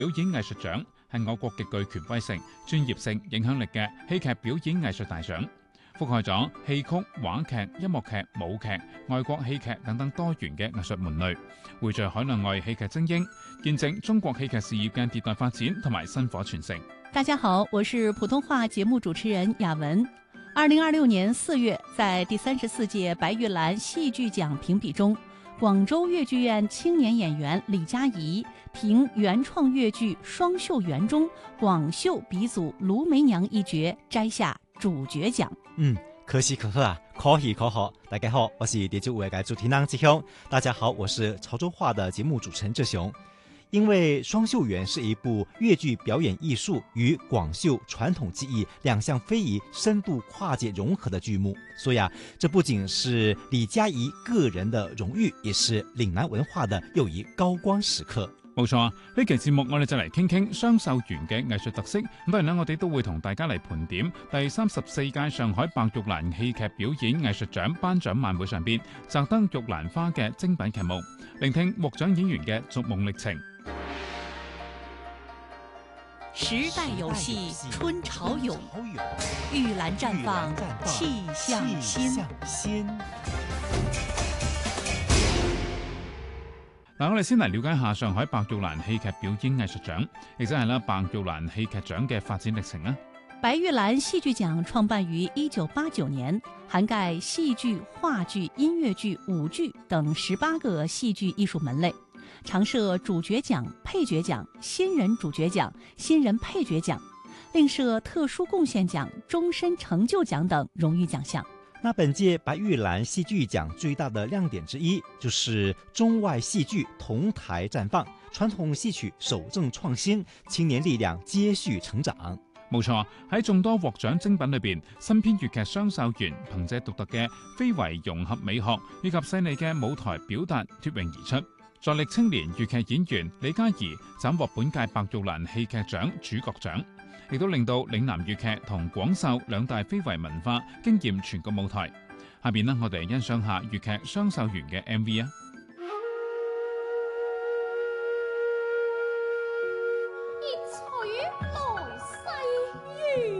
表演藝術獎係我國極具權威性、專業性、影響力嘅戲劇表演藝術大獎，覆蓋咗戲曲、話劇、音樂劇、舞劇、外國戲劇等等多元嘅藝術門類，匯聚海內外戲劇精英，見證中國戲劇事業嘅迭代發展同埋薪火傳承。 大家好，我是普通話節目主持人雅文。2026年4月，在第34屆白玉蘭戲劇獎評比中，廣州粵劇院青年演員李嘉怡憑原創粵劇《雙秀園》中廣秀鼻祖盧梅娘一角摘下主角獎。 可喜可賀啊，可喜可賀。大家好，我是蝶州舞嘅主持人志雄。大家好，我是潮州話的節目主持人志雄。因為《雙秀園》是一部粵劇表演藝術與廣秀傳統技藝兩項非遺深度跨界融合的劇目，所以這不僅是李嘉怡個人的榮譽，也是嶺南文化的又一高光時刻。 冇錯啊！呢期節目我哋就嚟傾傾雙秀園嘅藝術特色。咁當然啦，我哋都會同大家嚟盤點第34屆上海白玉蘭戲劇表演藝術獎頒獎晚會上邊摘得玉蘭花嘅精品劇目，聆聽獲獎演員嘅逐夢歷程。 時代遊戲春潮湧，玉蘭綻放氣象新。 嗱，我哋先嚟了解下上海白玉蘭戲劇表演藝術獎，亦即係啦白玉蘭戲劇獎嘅發展歷程啦。 白玉蘭戲劇獎創辦於1989年，涵蓋戲劇、話劇、音樂劇、舞劇等18個戲劇藝術門類，常設主角獎、配角獎、新人主角獎、新人配角獎，另設特殊貢獻獎、終身成就獎等榮譽獎項。 那本屆白玉蘭戲劇獎最大的亮點之一，就是中外戲劇同台綻放，傳統戲曲守正創新，青年力量接續成長。 冇錯，喺眾多獲獎精品裏邊，新編粵劇《雙秀園》憑借獨特嘅非遺融合美學以及細膩嘅舞台表達脫穎而出，在歷青年粵劇演員李嘉怡斬獲本屆白玉蘭戲劇獎主角獎，亦都令到嶺南粵劇同廣秀兩大非遺文化驚豔全國舞台。下邊呢，我哋欣賞下粵劇《雙秀園》嘅 MV 啊！ 一取來勢